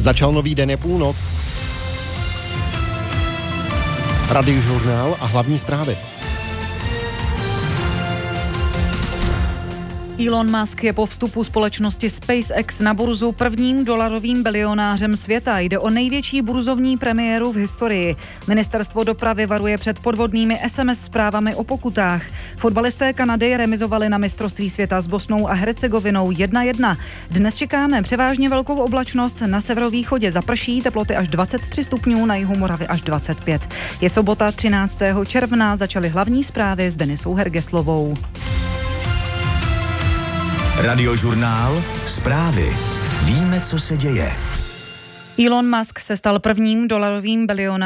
Začal nový den, je půlnoc. Radiožurnál a hlavní zprávy. Elon Musk je po vstupu společnosti SpaceX na burzu prvním dolarovým bilionářem světa. Jde o největší burzovní premiéru v historii. Ministerstvo dopravy varuje před podvodnými SMS zprávami o pokutách. Fotbalisté Kanady remizovali na mistrovství světa s Bosnou a Hercegovinou 1-1. Dnes čekáme převážně velkou oblačnost, na severovýchodě zaprší, teploty až 23 stupňů, na jihu Moravy až 25. Je sobota 13. června, začaly hlavní zprávy s Denisou Hergeslovou. Radiožurnál, zprávy. Víme, co se děje. Elon Musk se stal prvním dolarovým bilionářem